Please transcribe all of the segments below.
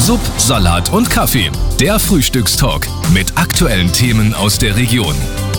Sub, Salat und Kaffee. Der Frühstückstalk mit aktuellen Themen aus der Region.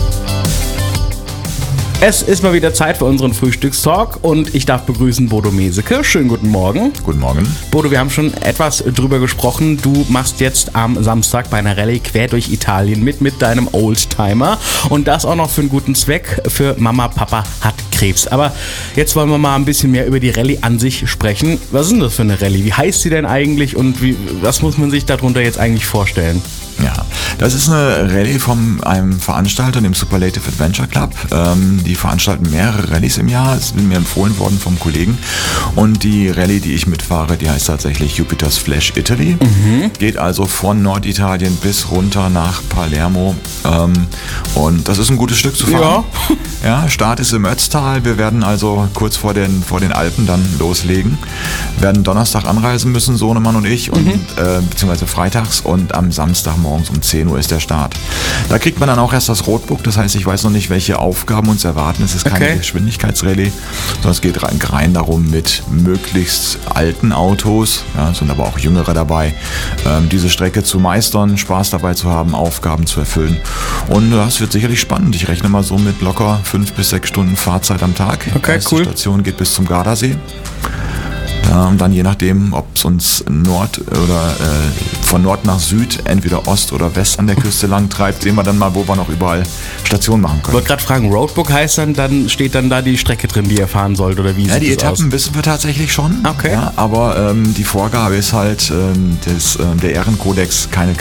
Es ist mal wieder Zeit für unseren Frühstückstalk und ich darf begrüßen Bodo Meseke. Schönen guten Morgen. Guten Morgen. Bodo, wir haben schon etwas drüber gesprochen. Du machst jetzt am Samstag bei einer Rallye quer durch Italien mit deinem Oldtimer und das auch noch für einen guten Zweck. Für Mama, Papa hat Krebs. Aber jetzt wollen wir mal ein bisschen mehr über die Rallye an sich sprechen. Was ist denn das für eine Rallye? Wie heißt sie denn eigentlich und was muss man sich darunter jetzt eigentlich vorstellen? Ja, das ist eine Rallye von einem Veranstalter, dem Superlative Adventure Club. Die veranstalten mehrere Rallyes im Jahr. Es ist mir empfohlen worden vom Kollegen. Und die Rallye, die ich mitfahre, die heißt tatsächlich Jupiter's Flash Italy. Geht also von Norditalien bis runter nach Palermo. Und das ist ein gutes Stück zu fahren. Ja, Start ist im Ötztal. Wir werden also kurz vor den Alpen dann loslegen. Werden Donnerstag anreisen müssen, Sohnemann und ich, und beziehungsweise freitags, und am Samstag morgens um 10 Uhr ist der Start. Da kriegt man dann auch erst das Roadbook, das heißt, ich weiß noch nicht, welche Aufgaben uns erwarten. Es ist keine Geschwindigkeitsrallye, sondern es geht rein darum, mit möglichst alten Autos, ja, sind aber auch jüngere dabei, diese Strecke zu meistern, Spaß dabei zu haben, Aufgaben zu erfüllen. Und das wird sicherlich spannend. Ich rechne mal so mit locker 5 bis 6 Stunden Fahrzeit am Tag. Okay, cool. Die Station geht bis zum Gardasee. Ja, und dann je nachdem, ob es uns von Nord nach Süd, entweder Ost oder West an der Küste lang treibt, sehen wir dann mal, wo wir noch überall Stationen machen können. Ich wollte gerade fragen, Roadbook heißt dann steht dann da die Strecke drin, die ihr fahren sollt, oder wie? Ja, die Etappen wissen wir tatsächlich schon. Okay. Ja, aber die Vorgabe ist halt, der Ehrenkodex, keine